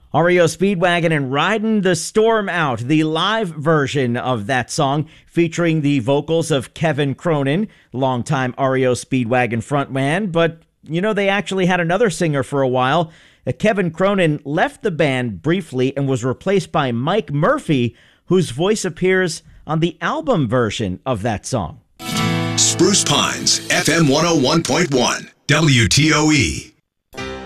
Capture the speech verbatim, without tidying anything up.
R E O Speedwagon and Riding the Storm Out, the live version of that song featuring the vocals of Kevin Cronin, longtime R E O Speedwagon frontman. But, you know, they actually had another singer for a while. Uh, Kevin Cronin left the band briefly and was replaced by Mike Murphy, whose voice appears on the album version of that song. Spruce Pines, F M one oh one point one, W T O E.